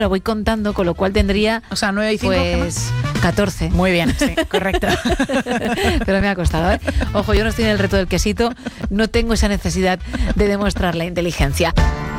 lo voy contando, con lo cual tendría... O sea, 9 y 5, pues 14. Muy bien, sí, correcto. Pero me ha costado, ¿eh? Ojo, yo no estoy en el reto del quesito, no tengo esa necesidad de demostrar la inteligencia.